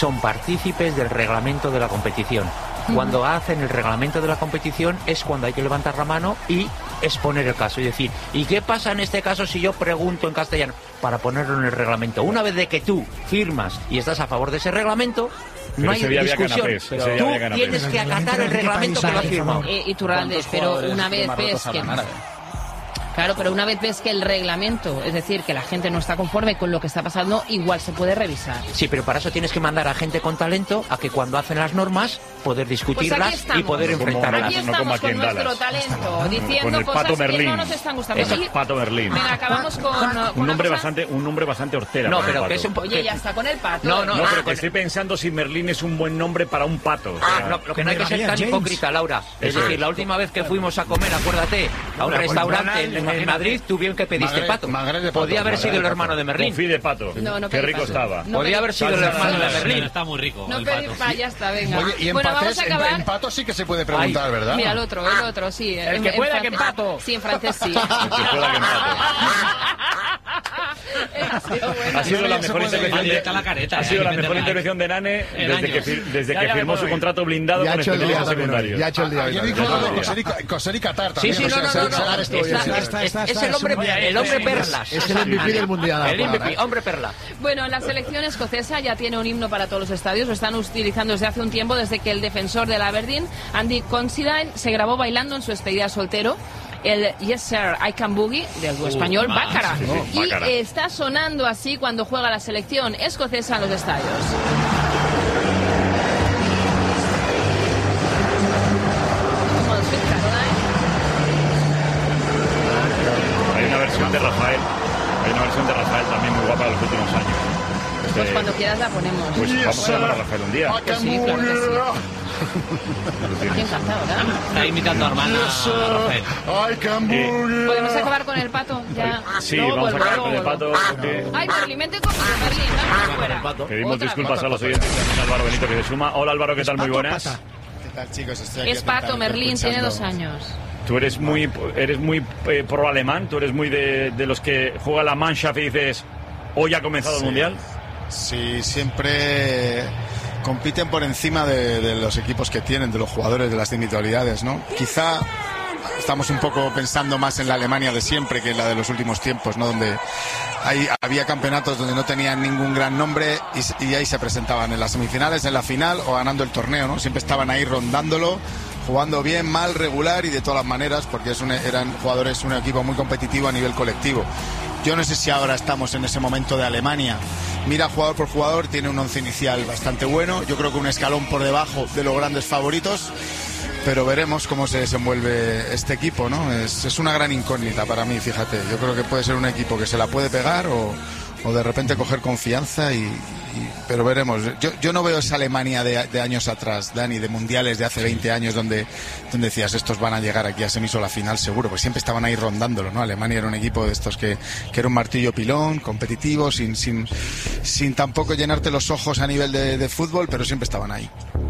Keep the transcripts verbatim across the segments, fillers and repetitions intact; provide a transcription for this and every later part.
son partícipes del reglamento de la competición. Cuando hacen el reglamento de la competición es cuando hay que levantar la mano y exponer el caso y decir, ¿y qué pasa en este caso si yo pregunto en castellano? Para ponerlo en el reglamento. Una vez de que tú firmas y estás a favor de ese reglamento, pero no hay discusión. Canapés, pero tú tienes que acatar el reglamento que lo ha firmado. Eh, y Turraldes, pero una vez ves que... Claro, pero una vez ves que el reglamento, es decir, que la gente no está conforme con lo que está pasando, igual se puede revisar. Sí, pero para eso tienes que mandar a gente con talento a que cuando hacen las normas poder discutirlas pues y poder enfrentarlas. Aquí estamos no con nuestro Dallas. talento, diciendo con cosas Pato que no nos están gustando. Eso es Pato Merlín. Venga, acabamos con... un nombre bastante un nombre bastante hortera. No, pero que es un... Oye, ya está con el Pato. No, no, no, pero que estoy pensando si Merlín es un buen nombre para un pato. O sea, ah, no, lo que no hay que ser tan James. hipócrita, Laura. Es Eso decir, es. la última vez que fuimos a comer, acuérdate, a un restaurante en, en Madrid, tuvieron que pediste Magre, Pato. Magre de Pato. Podía haber sido el hermano de Merlín. Confí de Pato. No, no Qué rico pato. estaba. No Podía haber sido el hermano de Merlín. Está muy rico. No pedí pa, ya está, venga. Oye, y en, bueno, patés, vamos a acabar... en, en Pato sí que se puede preguntar, Ay, ¿verdad? Mira, el otro, el otro, sí. El en, que en pueda francés. que empato. Sí, en francés sí. El que pueda que empato. Ha sido la mejor intervención de, la careta, ha sido la mejor intervención de Nane desde que, desde que firmó su contrato blindado con expedientes secundarios. Ya ha hecho el día. Ayer dijo Coser y Qatar también. Sí, sí, no, no, no. Es el hombre, el hombre perlas. Es el M V P del mundial. El M V P, hombre perla. Bueno, la selección escocesa ya tiene un himno para todos los estadios. Lo están utilizando desde hace un tiempo, desde que el defensor del Aberdeen, Andy Considine, se grabó bailando en su despedida soltero el Yes Sir, I Can Boogie del uh, español ah, Bácara. Sí, sí, y Bácara. Está sonando así cuando juega la selección escocesa en los estadios. Hay una versión de Rafael, hay una versión de Rafael también muy guapa de los últimos años. Pues este, cuando quieras la ponemos. Pues yes, vamos a llamar a Rafael un día. Pues sí, claro que sí. Qué encantado, ¿verdad? Está imitando a hermana Rafael. Eh, ¿Podemos acabar con el Pato? Ya. Sí, no, vamos vuelvo, a acabar no, con el Pato. Porque... Ay, Merlín, vente conmigo, Merlín, dame fuera. Pedimos Otra disculpas cosa. a los oyentes. También Álvaro Benito que se suma. Hola Álvaro, ¿qué tal? Muy buenas. ¿Qué tal, chicos? Estoy aquí Es Pato, Merlín, escuchando. tiene dos años. Tú eres muy, eres muy eh, pro alemán, tú eres muy de, de los que juega la Mannschaft y dices, hoy ha comenzado sí. el Mundial. Sí, siempre compiten por encima de, de los equipos que tienen, de los jugadores, de las individualidades, ¿no? Quizá estamos un poco pensando más en la Alemania de siempre que en la de los últimos tiempos, ¿no? Donde hay, había campeonatos donde no tenían ningún gran nombre y, y ahí se presentaban en las semifinales, en la final o ganando el torneo, ¿no? Siempre estaban ahí rondándolo, jugando bien, mal, regular y de todas las maneras, porque es un, eran jugadores, un equipo muy competitivo a nivel colectivo. Yo no sé si ahora estamos en ese momento de Alemania. Mira jugador por jugador, tiene un once inicial bastante bueno. Yo creo que un escalón por debajo de los grandes favoritos. Pero veremos cómo se desenvuelve este equipo, ¿no? Es, es una gran incógnita para mí, fíjate. Yo creo que puede ser un equipo que se la puede pegar o, o de repente coger confianza y... y pero veremos. Yo, yo no veo esa Alemania de, de años atrás, Dani, de mundiales de hace veinte años donde, donde decías estos van a llegar aquí a semis o la final seguro, pues siempre estaban ahí rondándolo, ¿no? Alemania era un equipo de estos que, que era un martillo pilón, competitivo, sin, sin, sin tampoco llenarte los ojos a nivel de, de fútbol, pero siempre estaban ahí.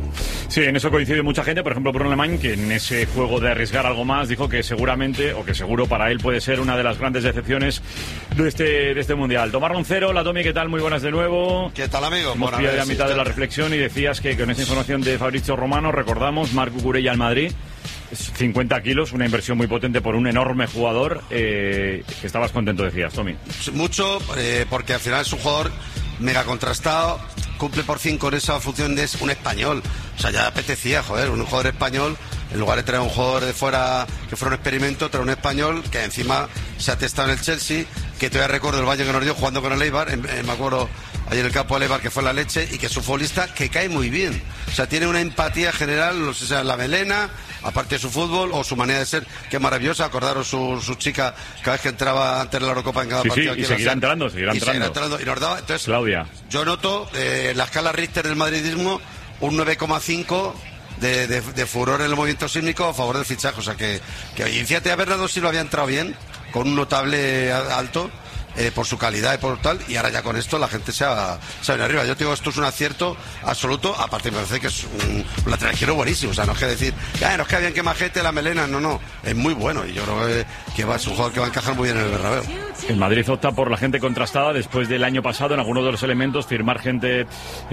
Sí, en eso coincide mucha gente, por ejemplo Bruno Alemán, que en ese juego de arriesgar algo más dijo que seguramente, o que seguro para él puede ser una de las grandes decepciones de este, de este Mundial. Tomás Roncero, la Tomi, ¿qué tal? Muy buenas de nuevo. ¿Qué tal, amigo? Hemos pillado la mitad de la reflexión y decías que con esta información de Fabrizio Romano, recordamos, Marc Cucurella al Madrid, cincuenta kilos, una inversión muy potente por un enorme jugador, eh, que estabas contento, decías, Tommy. Mucho, eh, porque al final es un jugador mega contrastado, cumple por fin con esa función de un español. O sea, ya apetecía, joder, un jugador español, en lugar de traer un jugador de fuera que fuera un experimento, traer un español que encima se ha testado en el Chelsea, que todavía recuerdo el baño que nos dio jugando con el Eibar, en, en, me acuerdo ayer en el campo del Eibar, que fue la leche, y que es un futbolista que cae muy bien. O sea, tiene una empatía general, no sé si sea la melena, aparte de su fútbol o su manera de ser, que es maravillosa. Acordaros su, su chica cada vez que entraba antes de la Eurocopa en cada sí, partido. Sí, y seguirá entrando, seguirá y entrando. seguirá entrando. Y nos daba, entonces, Claudia. Yo noto eh, la escala Richter del madridismo, un nueve coma cinco de, de, de furor en el movimiento sísmico a favor del fichaje. O sea que, que y fíjate, a Bernardo Silva había entrado bien, con un notable alto. Eh, por su calidad y por tal, y ahora ya con esto la gente se ha, se ha venido arriba. Yo te digo, esto es un acierto absoluto, aparte me parece que es un, un lateral izquierdo buenísimo, o sea, no es que decir, ah, no es que habían que majete la melena, no, no, es muy bueno, y yo creo que, que va, es un jugador que va a encajar muy bien en el Bernabéu. El Madrid opta por la gente contrastada después del año pasado en algunos de los elementos firmar gente